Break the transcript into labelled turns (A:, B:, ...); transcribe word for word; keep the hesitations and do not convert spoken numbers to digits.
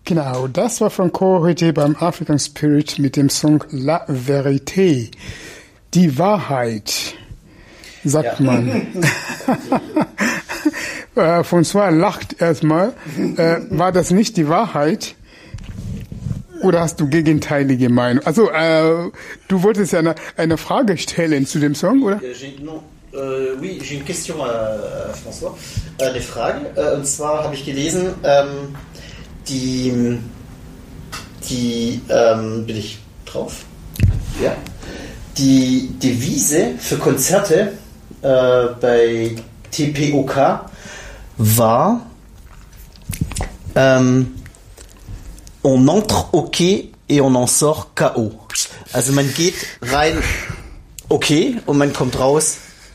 A: Genau, das war Franco heute beim African Spirit mit dem Song La Vérité. Die Wahrheit, sagt ja. man. äh, François lacht erstmal. Äh, war das nicht die Wahrheit? Oder hast du gegenteilige Meinung? Also, äh, du wolltest ja eine, eine Frage stellen zu dem Song, oder?
B: Non. Euh, oui, j'ai une question à, à François. Äh, eine Frage. Äh, und zwar habe ich gelesen, ähm, die, die, ähm, bin ich drauf? Ja. Die Devise für Konzerte äh, bei T P O K war ähm, on entre okay et on en sort K O. Also man geht rein okay und man kommt raus